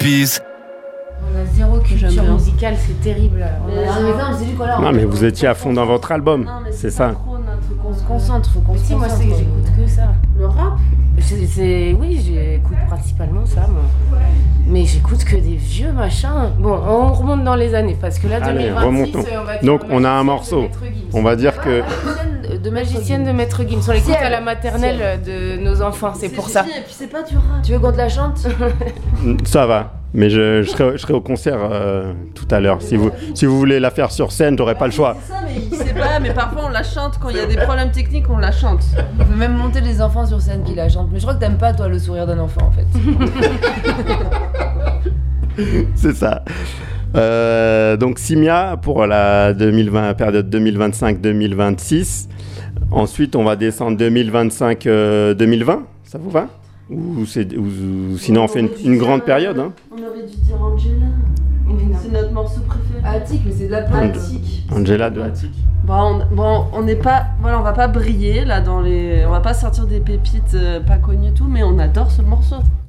pisse. On a zéro culture musicale, c'est terrible. Non, mais vous étiez à fond dans votre album, c'est ça. Faut qu'on se concentre, Si, moi, c'est que j'écoute que ça. Le rap? Oui, j'écoute principalement ça, moi. Mais j'écoute que des vieux machins. Bon, on remonte dans les années, parce que là, 2026, remontons. Donc, on a un morceau. On va dire que... De magicienne de Maître Gims. On l'écoute à la maternelle de nos enfants, c'est pour ça. Et puis c'est pas du rap. Tu veux qu'on te la chante? Ça va. Mais je serai au concert tout à l'heure. Si vous voulez la faire sur scène, j'aurai pas le choix. C'est ça, mais il sait pas. Mais parfois on la chante quand il y a des problèmes techniques, on la chante. On peut même monter les enfants sur scène qui la chantent. Mais je crois que t'aimes pas toi le sourire d'un enfant en fait. C'est ça. Donc Simia pour la période 2025-2026. Ensuite, on va descendre 2025-2020. Ça vous va? Ou sinon on fait une grande période, hein. On aurait dû dire Angela. C'est notre morceau préféré. Attic, mais c'est de la pop. Angela de Attic. Bon, on n'est pas, voilà, on va pas briller là on va pas sortir des pépites pas connues et tout, mais on adore ce morceau.